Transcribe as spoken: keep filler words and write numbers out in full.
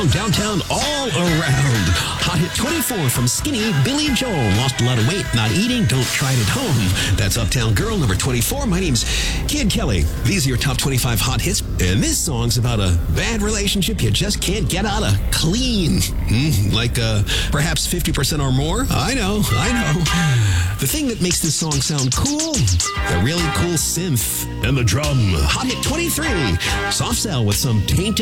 Downtown all around. Hot Hit twenty-four from Skinny Billy Joel. Lost a lot of weight, not eating, don't try it at home. That's Uptown Girl, number twenty-four. My name's Kid Kelly. These are your top twenty-five hot hits. And this song's about a bad relationship you just can't get out of clean. Mm, like uh, perhaps fifty percent or more. I know, I know. The thing that makes this song sound cool, the really cool synth and the drum. Hot Hit twenty-three. Soft Cell with some tainted